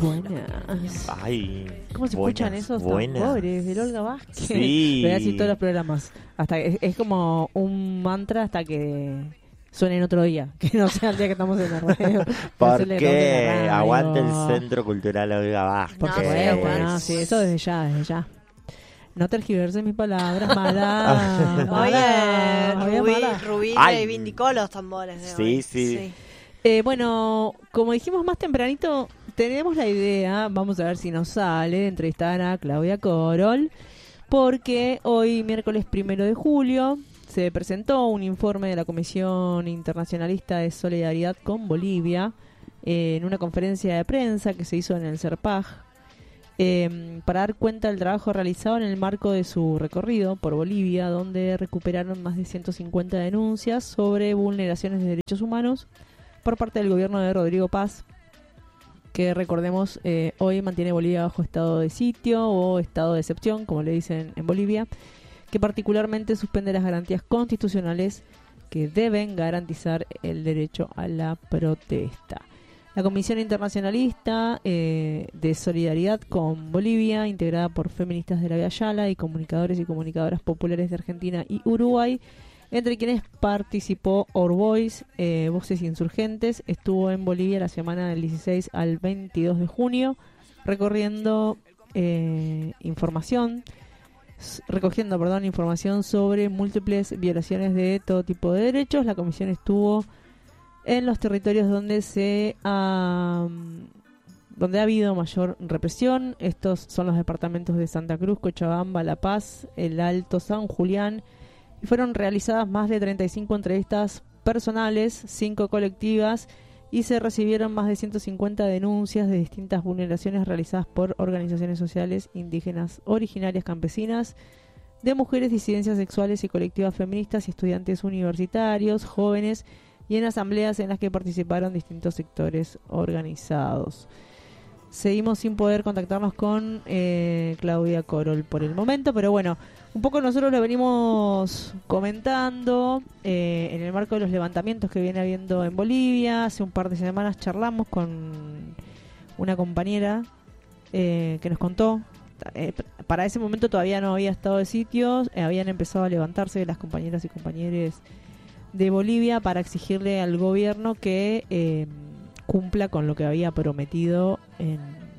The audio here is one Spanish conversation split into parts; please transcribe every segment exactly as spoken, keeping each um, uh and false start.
Buenas. Ay, ¿Cómo se buenas, escuchan esos buenas. tambores del Olga Vázquez? Sí. Lo voy a decir todos los programas. Hasta que- es, es como un mantra hasta que suene en otro día. Que no sea el día que estamos en la radio. ¿Por Que qué? en la radio. Aguante el Centro Cultural Olga Vázquez. Por No, supuesto, sí, no, aguante. sí, eso desde ya, desde ya. No tergiverses mis palabras, mala. mala, Oye, oye, Rubí, mala. Rubí Ay. reivindicó los tambores de Sí, hoy. sí. Eh, bueno, como dijimos más tempranito, tenemos la idea, vamos a ver si nos sale, de entrevistar a Claudia Corol, porque hoy, miércoles primero de julio, se presentó un informe de la Comisión Internacionalista de Solidaridad con Bolivia eh, en una conferencia de prensa que se hizo en el CERPAJ eh, para dar cuenta del trabajo realizado en el marco de su recorrido por Bolivia, donde recuperaron más de ciento cincuenta denuncias sobre vulneraciones de derechos humanos por parte del gobierno de Rodrigo Paz, que recordemos eh, hoy mantiene Bolivia bajo estado de sitio o estado de excepción, como le dicen en Bolivia, que particularmente suspende las garantías constitucionales que deben garantizar el derecho a la protesta. La Comisión Internacionalista eh, de Solidaridad con Bolivia, integrada por feministas de la Vía Yala y comunicadores y comunicadoras populares de Argentina y Uruguay, entre quienes participó Orvoice, eh, Voces Insurgentes, estuvo en Bolivia la semana del dieciséis al veintidós de junio, recorriendo eh, información, s- recogiendo, perdón, información sobre múltiples violaciones de todo tipo de derechos. La comisión estuvo en los territorios donde se ha, donde ha habido mayor represión. Estos son los departamentos de Santa Cruz, Cochabamba, La Paz, el Alto San Julián. Y fueron realizadas más de treinta y cinco entrevistas personales, cinco colectivas, y se recibieron más de ciento cincuenta denuncias de distintas vulneraciones realizadas por organizaciones sociales indígenas originarias campesinas, de mujeres, disidencias sexuales y colectivas feministas y estudiantes universitarios, jóvenes, y en asambleas en las que participaron distintos sectores organizados. Seguimos sin poder contactarnos con eh, Claudia Corol por el momento, pero bueno, un poco nosotros lo venimos comentando eh, en el marco de los levantamientos que viene habiendo en Bolivia. Hace un par de semanas charlamos con una compañera eh, que nos contó, eh, para ese momento todavía no había estado de sitios, eh, habían empezado a levantarse las compañeras y compañeros de Bolivia para exigirle al gobierno que eh, cumpla con lo que había prometido en,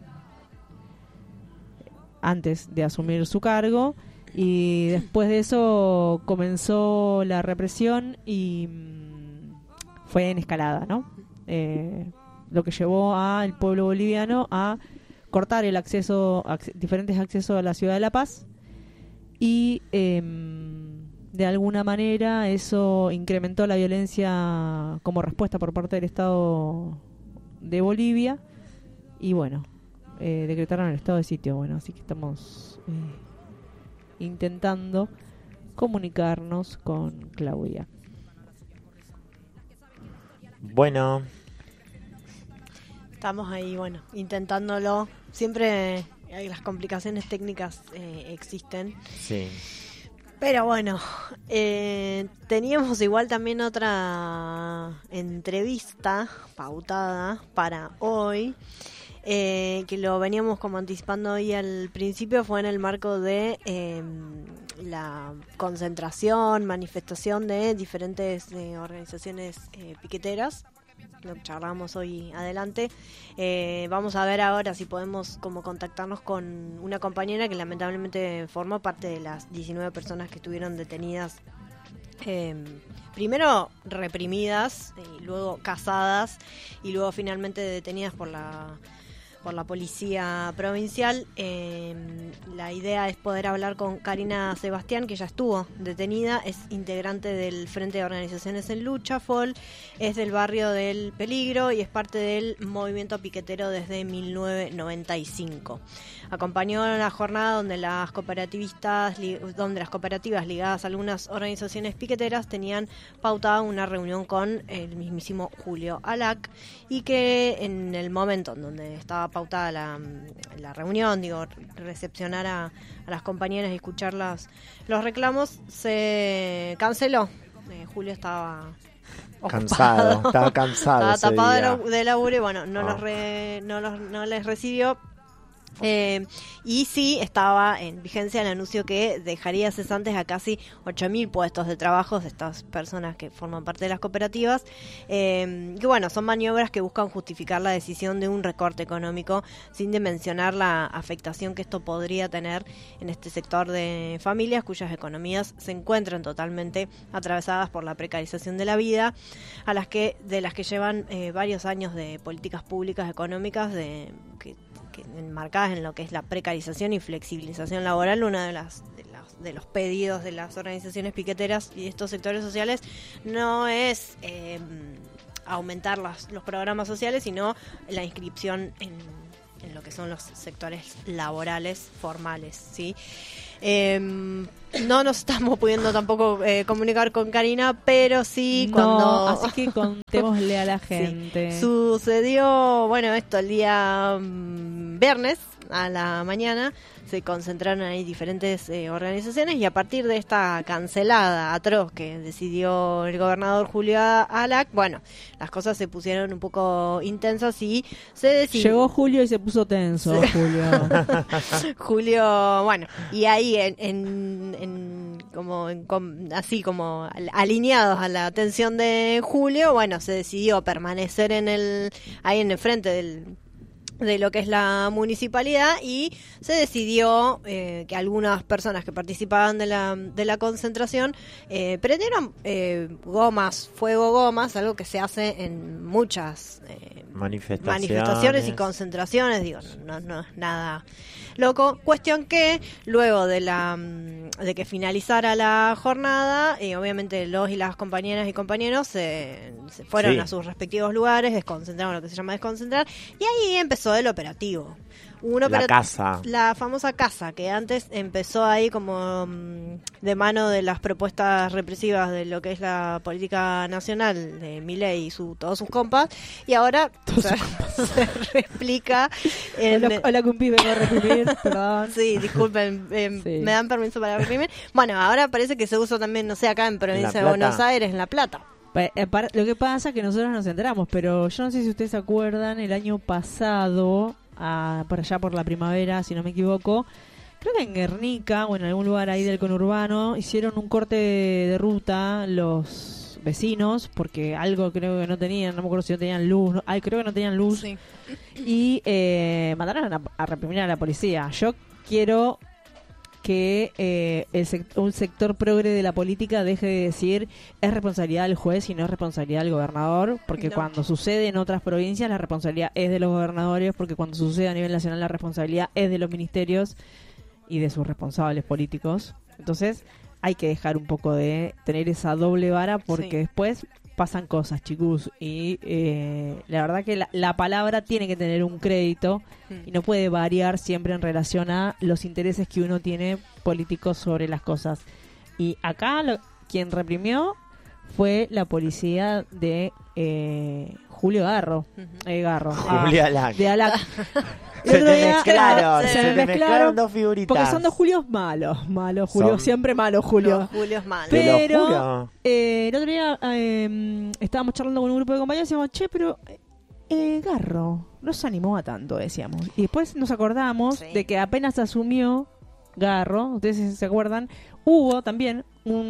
antes de asumir su cargo, y después de eso comenzó la represión y mm, fue en escalada, ¿no? Eh, lo que llevó al pueblo boliviano a cortar el acceso, ac- diferentes accesos a la ciudad de La Paz, y eh, de alguna manera eso incrementó la violencia como respuesta por parte del Estado de Bolivia, y bueno, eh, decretaron el estado de sitio. Bueno, así que estamos eh, intentando comunicarnos con Claudia. Bueno, Estamos ahí, bueno, intentándolo. Siempre hay las complicaciones técnicas eh, existen. sí. Pero bueno, eh, teníamos igual también otra entrevista pautada para hoy, eh, que lo veníamos como anticipando hoy al principio. Fue en el marco de eh, la concentración, manifestación de diferentes eh, organizaciones eh, piqueteras. Lo charlamos hoy adelante. Eh, vamos a ver ahora si podemos como contactarnos con una compañera que lamentablemente formó parte de las diecinueve personas que estuvieron detenidas, eh, primero reprimidas, y luego casadas, y luego finalmente detenidas por la por la policía provincial. Eh, la idea es poder hablar con Karina Sebastián, que ya estuvo detenida, es integrante del Frente de Organizaciones en Lucha, F O L, es del barrio del Peligro y es parte del movimiento piquetero desde mil novecientos noventa y cinco. Acompañó la jornada donde las cooperativistas, donde las cooperativas ligadas a algunas organizaciones piqueteras tenían pautada una reunión con el mismísimo Julio Alac, y que en el momento en donde estaba pautada la, la reunión, digo, recepcionar a, a las compañeras y escuchar las, los reclamos, se canceló. Eh, Julio estaba Cansado, ocupado. estaba cansado Estaba ese tapado de, día. la- de laburo y bueno, no, Ah. los re- no, los- no les recibió. Eh, y sí estaba en vigencia el anuncio que dejaría cesantes a casi ocho mil puestos de trabajo de estas personas que forman parte de las cooperativas, eh, que bueno, son maniobras que buscan justificar la decisión de un recorte económico sin dimensionar la afectación que esto podría tener en este sector de familias cuyas economías se encuentran totalmente atravesadas por la precarización de la vida, a las que de las que llevan eh, varios años de políticas públicas económicas de que que enmarcadas en lo que es la precarización y flexibilización laboral. Una de las de los, de los pedidos de las organizaciones piqueteras y de estos sectores sociales no es eh, aumentar los, los programas sociales, sino la inscripción en, en lo que son los sectores laborales formales, ¿sí? Eh, no nos estamos pudiendo tampoco eh, comunicar con Karina, pero sí No, cuando... así que contémosle a la gente. Sí. Sucedió, bueno, esto el día mm, viernes a la mañana. Se concentraron ahí diferentes eh, organizaciones y a partir de esta cancelada atroz que decidió el gobernador Julio Alac, bueno, las cosas se pusieron un poco intensas y se decidió... Llegó Julio y se puso tenso, Sí. Julio. Julio, bueno, y ahí en, en, en- como en com- así como al- alineados a la atención de Julio, bueno, se decidió permanecer en el ahí en el frente del de lo que es la municipalidad y se decidió eh, que algunas personas que participaban de la, de la concentración eh, prendieron eh, gomas, fuego gomas, algo que se hace en muchas eh, Manifestaciones. manifestaciones y concentraciones, digo, no, no es nada loco. Cuestión que luego de la mm, de que finalizara la jornada, y obviamente los y las compañeras y compañeros se, se fueron Sí. a sus respectivos lugares, desconcentraron, lo que se llama desconcentrar, y ahí empezó el operativo. Un La opera- casa. La famosa casa, que antes empezó ahí como mm, de mano de las propuestas represivas de lo que es la política nacional de Milei y su, todos sus compas, y ahora se, se replica en... Hola, hola Cumpi, vengo a reprimir, perdón. Sí, disculpen, eh, Sí. me dan permiso para reprimir. Bueno, ahora parece que se usa también, no sé, acá en provincia de Plata. Buenos Aires, en La Plata. Pa- eh, para- Lo que pasa es que nosotros nos enteramos, pero yo no sé si ustedes se acuerdan, el año pasado, ah, por allá por la primavera, si no me equivoco, creo que en Guernica o en algún lugar ahí del conurbano, hicieron un corte de ruta los vecinos, porque algo creo que no tenían, no me acuerdo si no tenían luz, no- ay, creo que no tenían luz, y eh, mandaron a, a reprimir a la policía. Yo quiero que eh, el sec- un sector progre de la política deje de decir es responsabilidad del juez y no es responsabilidad del gobernador, porque No. cuando sucede en otras provincias la responsabilidad es de los gobernadores, porque cuando sucede a nivel nacional la responsabilidad es de los ministerios y de sus responsables políticos. Entonces hay que dejar un poco de tener esa doble vara, porque Sí. después pasan cosas, chicos, y eh, la verdad que la, la palabra tiene que tener un crédito y no puede variar siempre en relación a los intereses que uno tiene políticos sobre las cosas. Y acá lo- quien reprimió fue la policía de eh, Julio Garro. Ujú. Eh, Garro. ah, Julia Lac. de Alac. El Se otro te día- mezclaron, se se, me te mezclaron mezclaron dos figuritas. Porque son dos Julios malos. Malos, Julio. Son- Siempre malo, Julio. Los Julios malos. Te lo Pero juro. eh, el otro día eh, estábamos charlando con un grupo de compañeros y decíamos, che, pero eh, Garro no se animó a tanto, decíamos. Y después nos acordamos Sí. de que apenas asumió Garro, ustedes se acuerdan, hubo también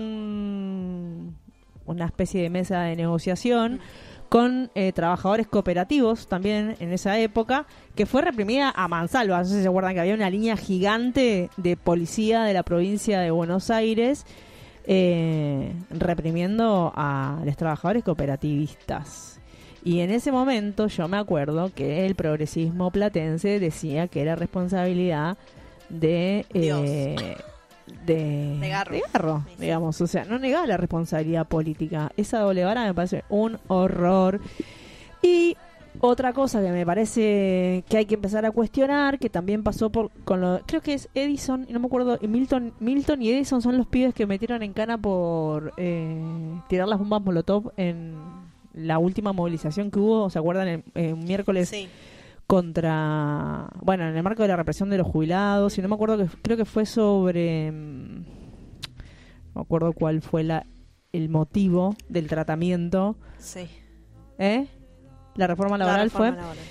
un, una especie de mesa de negociación con eh, trabajadores cooperativos también en esa época, que fue reprimida a mansalva. No sé si se acuerdan que había una línea gigante de policía de la provincia de Buenos Aires eh, reprimiendo a los trabajadores cooperativistas. Y en ese momento yo me acuerdo que el progresismo platense decía que era responsabilidad de... Dios. eh, de, De Garro. Garro, Sí. digamos, o sea, no negaba la responsabilidad política. Esa doble vara me parece un horror. Y otra cosa que me parece que hay que empezar a cuestionar, que también pasó por con lo, creo que es Edison, y no me acuerdo, y Milton, Milton y Edison son los pibes que metieron en cana por eh, tirar las bombas Molotov en la última movilización que hubo, ¿se acuerdan? El, el miércoles Sí. contra, bueno, en el marco de la represión de los jubilados, y no me acuerdo, que creo que fue sobre, mm, no me acuerdo cuál fue la el motivo del tratamiento. Sí. ¿Eh? La reforma laboral La reforma fue laboral.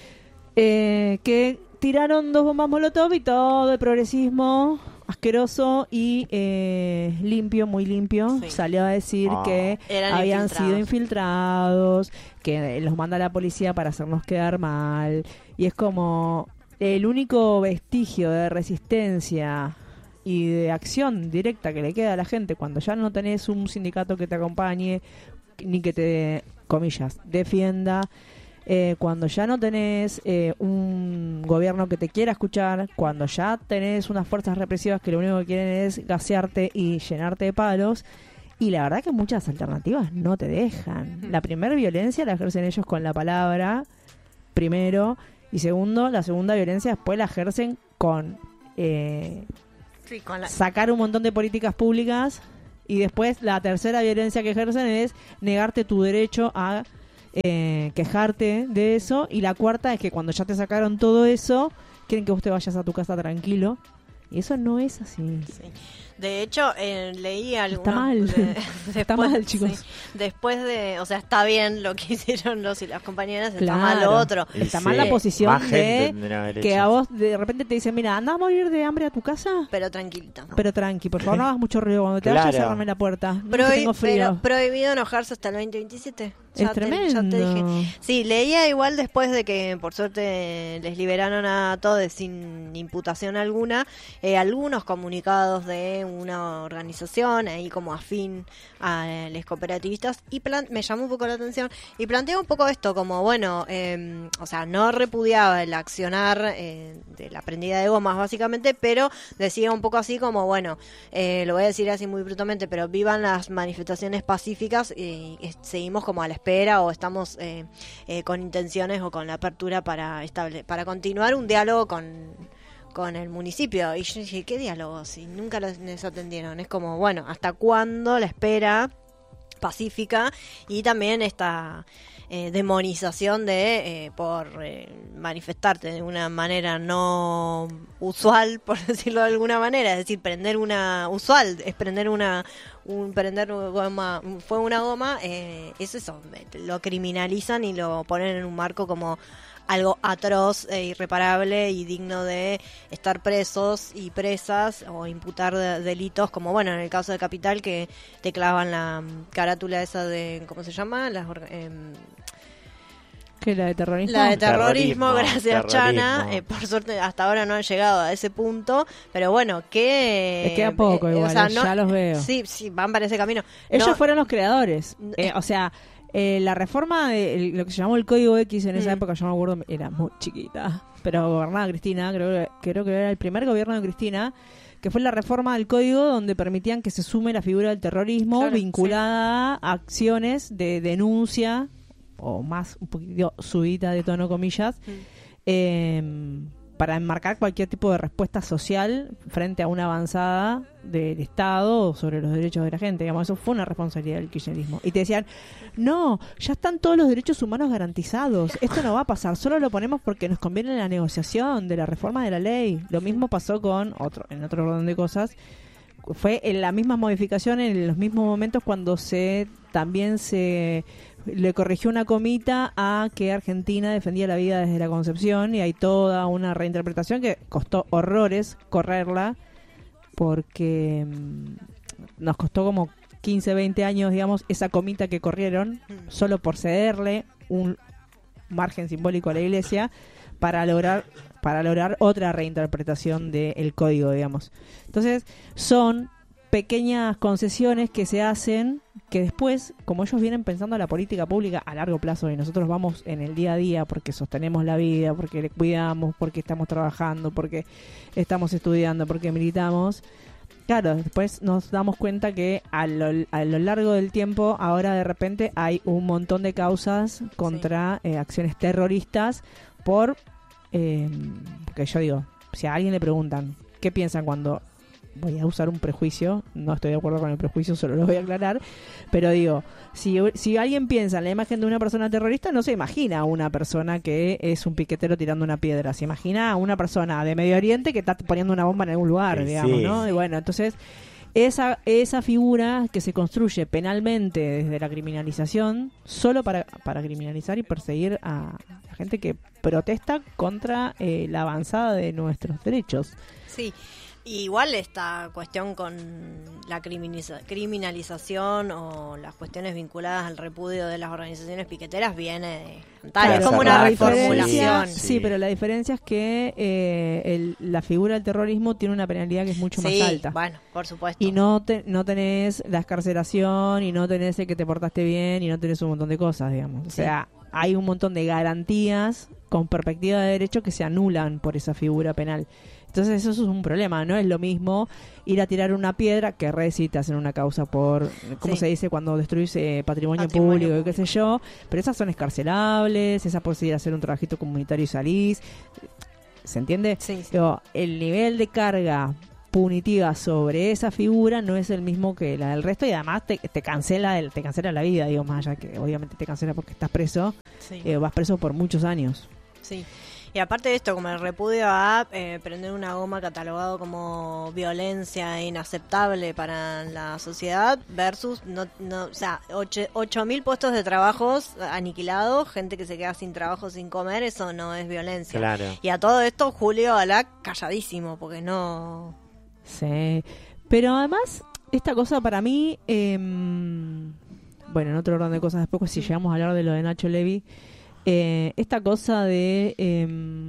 Eh, que tiraron dos bombas molotov y todo el progresismo asqueroso y eh, limpio, muy limpio, Sí. salió a decir Ah. que Eran habían infiltrados. sido infiltrados, que los manda la policía para hacernos quedar mal. Y es como el único vestigio de resistencia y de acción directa que le queda a la gente cuando ya no tenés un sindicato que te acompañe ni que te, comillas, defienda, eh, cuando ya no tenés eh, un gobierno que te quiera escuchar, cuando ya tenés unas fuerzas represivas que lo único que quieren es gasearte y llenarte de palos. Y la verdad que muchas alternativas no te dejan. La primera violencia la ejercen ellos con la palabra, primero, y segundo, la segunda violencia después la ejercen con eh, Sí, con la... sacar un montón de políticas públicas, y después la tercera violencia que ejercen es negarte tu derecho a eh, quejarte de eso, y la cuarta es que cuando ya te sacaron todo eso, quieren que vos te vayas a tu casa tranquilo, y eso no es así. Sí. De hecho, eh, leí algunos... Está mal. de- Está mal, chicos. sí. Después de... O sea, está bien lo que hicieron los y las compañeras, está Claro. mal lo otro. Y Está sí, mal la posición más gente de tendría haber que hecho a eso. vos de repente te dicen, mira, anda a morir de hambre a tu casa, Pero tranquilita. ¿no? pero tranqui, por favor no hagas mucho ruido, cuando te Claro. vayas cerrame la puerta, no, que Prohi- tengo frío. pero prohibido enojarse hasta el veinte veintisiete. Es te- tremendo. ya te dije. Sí, leía igual después de que por suerte les liberaron a todos sin imputación alguna, eh, algunos comunicados de una organización ahí como afín a los cooperativistas, y plan- me llamó un poco la atención y plantea un poco esto como, bueno, eh, o sea, no repudiaba el accionar eh, de la prendida de gomas básicamente, pero decía un poco así como, bueno, eh, lo voy a decir así muy brutalmente, pero vivan las manifestaciones pacíficas y eh, seguimos como a la espera o estamos eh, eh, con intenciones o con la apertura para estable para continuar un diálogo con con el municipio. Y yo dije, ¿qué diálogo? Si nunca los- les atendieron. Es como, bueno, ¿hasta cuándo la espera pacífica? Y también esta eh, demonización de eh, por eh, manifestarte de una manera no usual, por decirlo de alguna manera, es decir, prender una usual, es prender una un prender goma, fue una goma, eh, es eso, lo criminalizan y lo ponen en un marco como algo atroz e irreparable y digno de estar presos y presas o imputar de- delitos, como bueno en el caso de Capital, que te clavan la mm, carátula esa de, ¿cómo se llama? Las orga- em, ¿Qué, la de terrorismo? la de terrorismo, Terrorismo, gracias Chana. terrorismo. Eh, por suerte hasta ahora no han llegado a ese punto, pero bueno, que... Les queda poco eh, igual, ya los veo. Sí, sí, van para ese camino. Ellos No, fueron los creadores. No. Eh, o sea, eh, la reforma de el- lo que se llamó el Código X en esa Mm. época, yo me acuerdo, era muy chiquita, pero gobernaba Cristina, creo, que- creo que era el primer gobierno de Cristina, que fue la reforma del Código donde permitían que se sume la figura del terrorismo Claro, vinculada a acciones de denuncia, o más, un poquito subida de tono, comillas, Mm. eh, para enmarcar cualquier tipo de respuesta social frente a una avanzada del Estado sobre los derechos de la gente. Digamos, eso fue una responsabilidad del kirchnerismo. Y te decían, no, ya están todos los derechos humanos garantizados, esto no va a pasar, solo lo ponemos porque nos conviene la negociación de la reforma de la ley. Lo mismo pasó con otro, en otro orden de cosas, fue en la misma modificación en los mismos momentos cuando se también se le corrigió una comita a que Argentina defendía la vida desde la concepción, y hay toda una reinterpretación que costó horrores correrla porque mm, nos costó como quince, veinte años, digamos, esa comita que corrieron solo por cederle un margen simbólico a la iglesia para lograr para lograr otra reinterpretación del código, digamos. Entonces, son pequeñas concesiones que se hacen que después, como ellos vienen pensando la política pública a largo plazo y nosotros vamos en el día a día porque sostenemos la vida, porque le cuidamos, porque estamos trabajando, porque estamos estudiando, porque militamos, claro, después nos damos cuenta que a lo, a lo largo del tiempo ahora de repente hay un montón de causas contra eh, acciones terroristas por... Eh, porque yo digo, si a alguien le preguntan qué piensan cuando, voy a usar un prejuicio, no estoy de acuerdo con el prejuicio, solo lo voy a aclarar, pero digo, si, si alguien piensa en la imagen de una persona terrorista, no se imagina a una persona que es un piquetero tirando una piedra, se imagina a una persona de Medio Oriente que está poniendo una bomba en algún lugar, Sí, digamos, sí. ¿no? Y bueno, entonces esa esa figura que se construye penalmente desde la criminalización solo para, para criminalizar y perseguir a la gente que protesta contra eh, la avanzada de nuestros derechos. Sí. Igual esta cuestión con la criminaliza- criminalización o las cuestiones vinculadas al repudio de las organizaciones piqueteras viene de antaño, Claro, es como esa una la reformulación. diferencia- Sí. Sí, pero la diferencia es que eh, el- la figura del terrorismo tiene una penalidad que es mucho Sí, más alta. bueno, por supuesto. Y no te, no tenés la excarcelación y no tenés el que te portaste bien y no tenés un montón de cosas, digamos. O Sí. sea, hay un montón de garantías con perspectiva de derecho que se anulan por esa figura penal. Entonces eso es un problema, no es lo mismo ir a tirar una piedra que te hacen una causa por, ¿cómo Sí. se dice? Cuando destruís eh, patrimonio, Patrimonio público y qué público. sé yo, pero esas son escarcelables, esas puedes ir a hacer un trabajito comunitario y salís, ¿se entiende? Sí, sí. Digo, el nivel de carga punitiva sobre esa figura no es el mismo que la del resto y además te, te cancela el, te cancela la vida, digo, más allá que obviamente te cancela porque estás preso, Sí. eh, vas preso por muchos años. Sí. Y aparte de esto, como el repudio a eh, prender una goma catalogado como violencia inaceptable para la sociedad versus, no, no, o sea, ocho mil puestos de trabajos aniquilados, gente que se queda sin trabajo, sin comer, eso no es violencia. Claro. Y a todo esto Julio Alac calladísimo, porque no... Sí, pero además esta cosa para mí, eh, bueno, en otro orden de cosas después, pues, si llegamos a hablar de lo de Nacho Levy, eh, esta cosa de eh,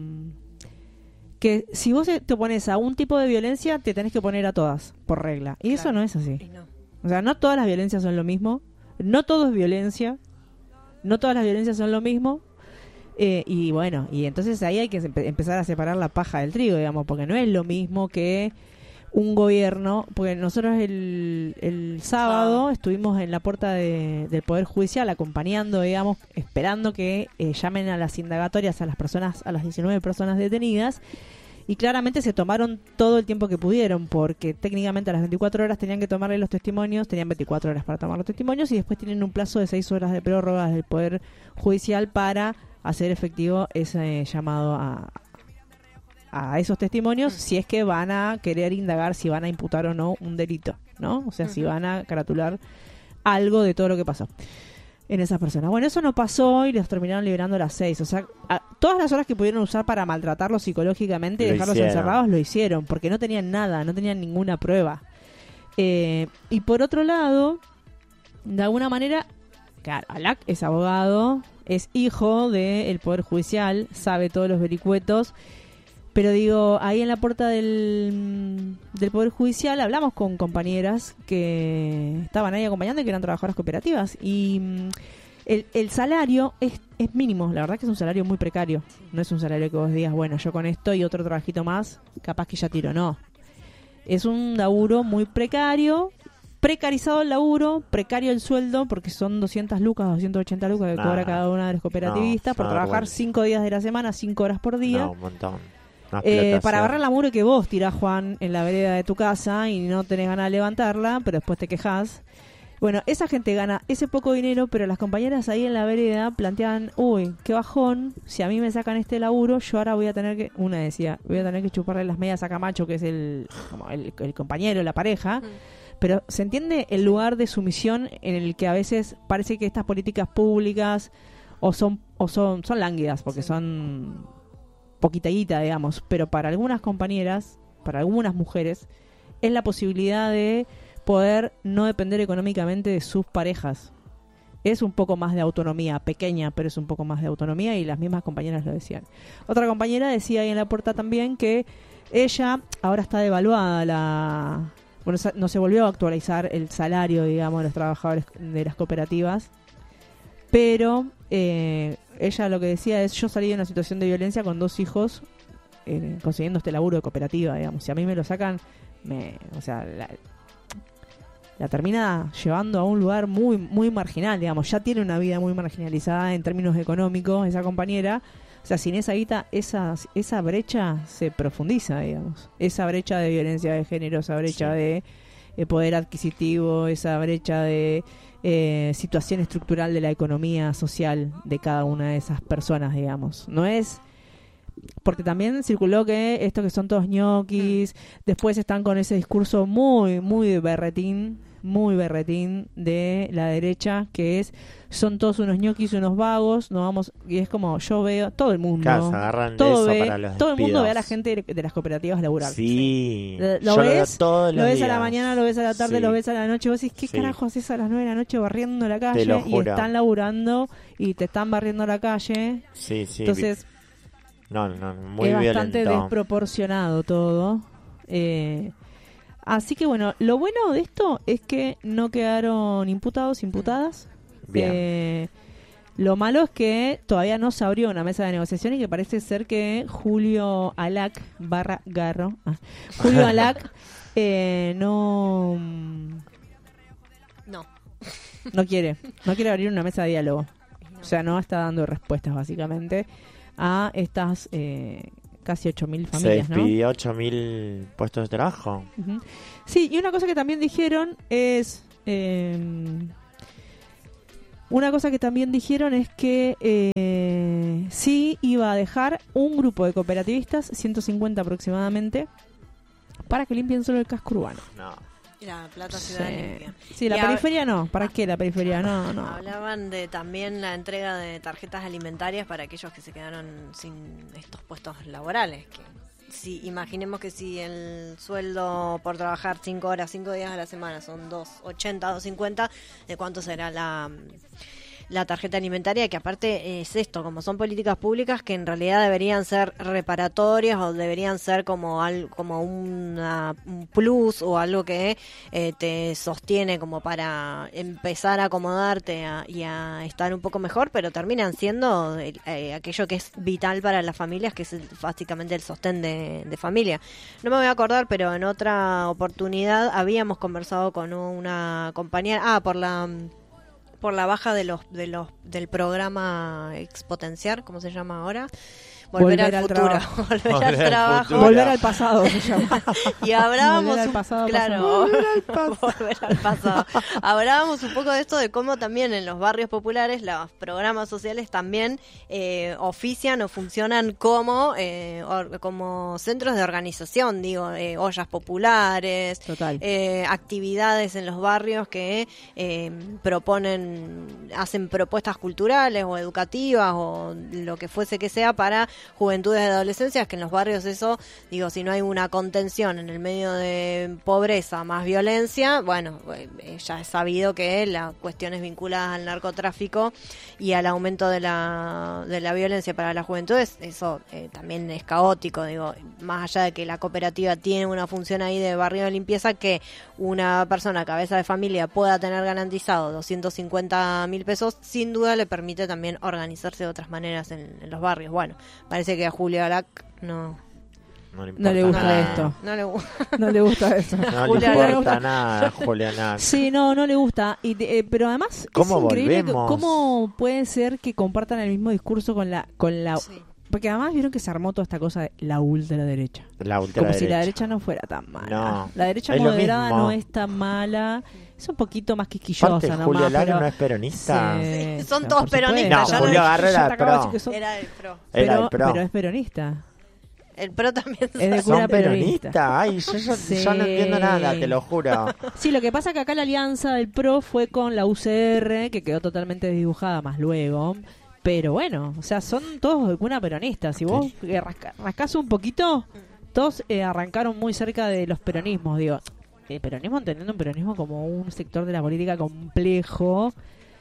que si vos te pones a un tipo de violencia, te tenés que poner a todas, por regla. Y eso Claro. no es así. Y no. O sea, no todas las violencias son lo mismo, no todo es violencia, no todas las violencias son lo mismo. Eh, y bueno, y entonces ahí hay que empe- empezar a separar la paja del trigo, digamos, porque no es lo mismo que un gobierno, porque nosotros el, el sábado estuvimos en la puerta de- del Poder Judicial acompañando, digamos, esperando que eh, llamen a las indagatorias a las personas, a las diecinueve personas detenidas, y claramente se tomaron todo el tiempo que pudieron, porque técnicamente a las veinticuatro horas tenían que tomarle los testimonios, tenían veinticuatro horas para tomar los testimonios, y después tienen un plazo de seis horas de prórroga del Poder Judicial para hacer efectivo ese llamado a a esos testimonios si es que van a querer indagar si van a imputar o no un delito, ¿no? O sea, si van a caratular algo de todo lo que pasó en esas personas. Bueno, eso no pasó y los terminaron liberando a las seis. O sea, a, todas las horas que pudieron usar para maltratarlos psicológicamente y Lo dejarlos hicieron. encerrados lo hicieron, porque no tenían nada, no tenían ninguna prueba. Eh, y por otro lado, de alguna manera, claro, Alac es abogado, es hijo del Poder Judicial, sabe todos los vericuetos. Pero digo, ahí en la puerta del, del Poder Judicial hablamos con compañeras que estaban ahí acompañando y que eran trabajadoras cooperativas. Y mm, el, el salario es, es mínimo, la verdad que es un salario muy precario. No es un salario que vos digas, bueno, yo con esto y otro trabajito más, capaz que ya tiro, no. Es un laburo muy precario, precarizado el laburo, precario el sueldo, porque son doscientas lucas, doscientas ochenta lucas que Nah. cobra cada una de los cooperativistas No, por es una trabajar vergüenza. cinco días de la semana, cinco horas por día. No, un montón. Una Eh, explotación. para agarrar la muro que vos tirás, Juan, en la vereda de tu casa y no tenés ganas de levantarla, pero después te quejás. Bueno, esa gente gana ese poco dinero, pero las compañeras ahí en la vereda planteaban, uy, qué bajón, si a mí me sacan este laburo, yo ahora voy a tener que, una decía, voy a tener que chuparle las medias a Camacho, que es el, como el, el compañero, la pareja. Pero se entiende el lugar de sumisión en el que a veces parece que estas políticas públicas o son o son son lánguidas, porque Sí. son poquita guita, digamos, pero para algunas compañeras, para algunas mujeres, es la posibilidad de poder no depender económicamente de sus parejas. Es un poco más de autonomía, pequeña, pero es un poco más de autonomía, y las mismas compañeras lo decían. Otra compañera decía ahí en la puerta también que ella, ahora está devaluada la... Bueno, sa- no se volvió a actualizar el salario, digamos, de los trabajadores de las cooperativas, pero eh, ella lo que decía es, yo salí de una situación de violencia con dos hijos, eh, consiguiendo este laburo de cooperativa, digamos. Si a mí me lo sacan, me, o sea, la, la termina llevando a un lugar muy muy marginal, digamos. Ya tiene una vida muy marginalizada en términos económicos esa compañera. O sea, sin esa guita, esa, esa brecha se profundiza, digamos. Esa brecha de violencia de género, esa brecha Sí. de, de poder adquisitivo, esa brecha de eh, situación estructural de la economía social de cada una de esas personas, digamos. No es... porque también circuló que esto que son todos ñoquis, después están con ese discurso muy, muy berretín, muy berretín de la derecha, que es, son todos unos ñoquis, unos vagos, no vamos, y es como, yo veo, todo el mundo, Claro, se agarran de todo, eso ve, para los todo el mundo despidos. ve a la gente de, de las cooperativas laburales. Sí, Lo, yo lo lo veo ves, todos lo los ves a la días. mañana, lo ves a la tarde, Sí. lo ves a la noche, vos decís, ¿qué Sí. carajo haces a las nueve de la noche barriendo la Te calle? lo Y juro. están laburando y te están barriendo la calle. Sí, sí. Entonces, No, no, muy es bastante violento. desproporcionado todo. Eh, así que bueno, lo bueno de esto es que no quedaron imputados, imputadas. Bien. Eh, lo malo es que todavía no se abrió una mesa de negociación y que parece ser que Julio Alac barra Garro, ah, Julio Alac eh, no No. no quiere, no quiere abrir una mesa de diálogo. No. O sea, no está dando respuestas básicamente a estas eh, casi ocho mil Se familias, ¿no? despidió ocho mil puestos de trabajo. Ujú. Sí, y una cosa que también dijeron es... eh, una cosa que también dijeron es que eh, sí iba a dejar un grupo de cooperativistas, ciento cincuenta aproximadamente, para que limpien solo el casco urbano. No. La plata Sí, ciudad limpia. sí, la Y hab- periferia no. ¿Para qué la periferia? No, no. Hablaban de también la entrega de tarjetas alimentarias para aquellos que se quedaron sin estos puestos laborales. Que si imaginemos que si el sueldo por trabajar cinco horas, cinco días a la semana son dos ochenta, dos cincuenta, ¿de cuánto será la la tarjeta alimentaria? Que aparte es esto, como son políticas públicas que en realidad deberían ser reparatorias o deberían ser como al, como una, un plus o algo que eh, te sostiene como para empezar a acomodarte a- y a estar un poco mejor, pero terminan siendo el- eh, aquello que es vital para las familias, que es el- básicamente el sostén de, de familia. No me voy a acordar, pero en otra oportunidad habíamos conversado con una compañera, ah, por la por la baja de los de los del programa Expotenciar, ¿cómo se llama ahora? Volver, Volver al, al futuro, trabajo. volver, Volver al al trabajo. futuro. Volver al pasado se llama. Y hablábamos Volver al un- pasado, claro, pasado. volver al pasado. Volver al pasado. Hablábamos un poco de esto, de cómo también en los barrios populares los programas sociales también eh, ofician o funcionan como eh, or- como centros de organización, digo, eh, ollas populares, Total. eh, actividades en los barrios que eh, proponen, hacen propuestas culturales o educativas o lo que fuese que sea para juventudes de adolescencias, que en los barrios eso, digo, si no hay una contención en el medio de pobreza más violencia, bueno, eh, ya es sabido que las cuestiones vinculadas al narcotráfico y al aumento de la, de la violencia para las juventudes, eso eh, también es caótico, digo, más allá de que la cooperativa tiene una función ahí de barrio de limpieza, que una persona cabeza de familia pueda tener garantizado doscientos cincuenta mil pesos, sin duda le permite también organizarse de otras maneras en, en los barrios. Bueno, parece que a Julio Alac no, No le, No le importa gusta nada. esto. no le gusta. No le gusta eso. No Julián, le no le importa gusta. nada, Juliana. Sí, no, no le gusta. Y te- eh, pero además ¿Cómo es increíble que- volvemos? cómo puede ser que compartan el mismo discurso con la con la Sí. porque además vieron que se armó toda esta cosa de la ultraderecha. La Como ultraderecha. si la derecha no fuera tan mala. No, La derecha es lo moderada mismo. no es tan mala. Es un poquito más quisquillosa Aparte, nomás. Julio Lara pero- no es peronista. Sí, Sí, son sí, todos por supuesto. peronistas, No, ya Julio lo- Garra Ya era te acabo de pro. decir que son- Era el pro. Era pero, el pro. pero es peronista. El pro también. Es de Son cura peronista. peronistas. Ay, yo, yo- Sí. yo no entiendo nada, te lo juro. Sí, lo que pasa es que acá la alianza del PRO fue con la U C R, que quedó totalmente desdibujada más luego. Pero bueno, o sea, son todos de cuna peronista. Si vos eh, rasca- rascás un poquito, todos eh, arrancaron muy cerca de los peronismos. Digo, el peronismo entendiendo un peronismo como un sector de la política complejo,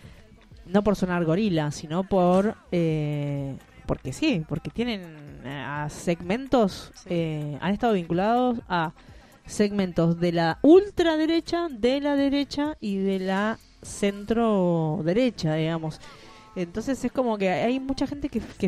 no por sonar gorila, sino por... Eh, porque sí, porque tienen eh, a segmentos, Sí. eh, han estado vinculados a segmentos de la ultraderecha, de la derecha y de la centro derecha, digamos. Entonces es como que hay mucha gente que, que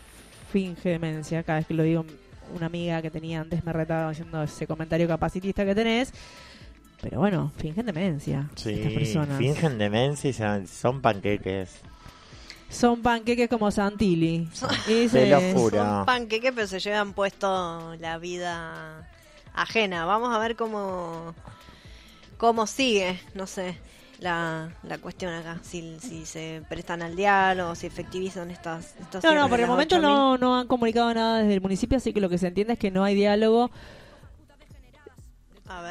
finge demencia. Cada vez que lo digo, una amiga que tenía antes me retaba haciendo ese comentario capacitista que tenés. Pero bueno, fingen demencia Sí, estas personas. fingen demencia y son, son panqueques. Son panqueques como Santilli. Y Te lo se- juro. Son panqueques, pero se llevan puesto la vida ajena. Vamos a ver cómo, cómo sigue, no sé. la, la cuestión acá, si, si se prestan al diálogo, si efectivizan estas, estos No, cierres no, por de el las momento ocho mil. no, no han comunicado nada desde el municipio, así que lo que se entiende es que no hay diálogo. A ver.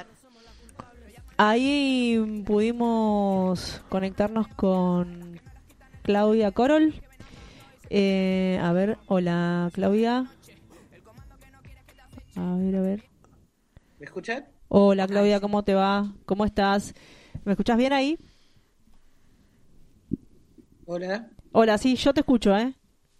Ahí pudimos conectarnos con Claudia Corol. Eh, a ver, hola Claudia. A ver, a ver. ¿Me escuchan? Hola Claudia, ¿cómo te va? ¿Cómo estás? ¿Me escuchás bien ahí? Hola. Hola, sí, yo te escucho, ¿eh?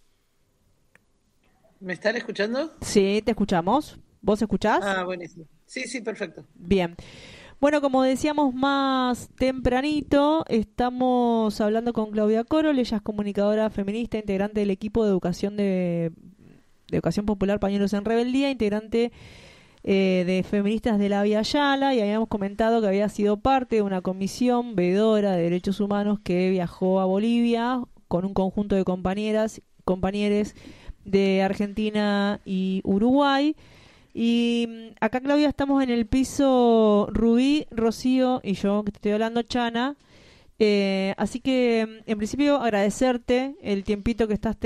¿Me están escuchando? Sí, te escuchamos. ¿Vos escuchás? Ah, buenísimo. Sí, sí, perfecto. Bien. Bueno, como decíamos más tempranito, estamos hablando con Claudia Corol. Ella es comunicadora feminista, integrante del equipo de educación de, de educación popular Pañuelos en Rebeldía, integrante eh, de feministas de la Vía Yala, y habíamos comentado que había sido parte de una comisión veedora de derechos humanos que viajó a Bolivia con un conjunto de compañeras, compañeros de Argentina y Uruguay. Y acá, Claudia, estamos en el piso Rubí, Rocío y yo, que te estoy hablando, Chana. Eh, así que, en principio, agradecerte el tiempito que estás teniendo